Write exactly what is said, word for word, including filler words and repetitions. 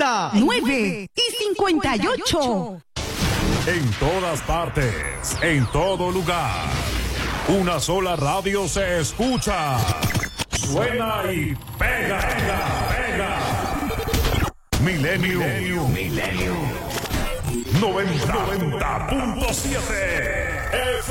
Z, nueve y cincuenta y ocho. En todas partes, en todo lugar. Una sola radio se escucha. Suena y pega, pega, pega. Milenio. Milenio. Milenio. noventa punto siete.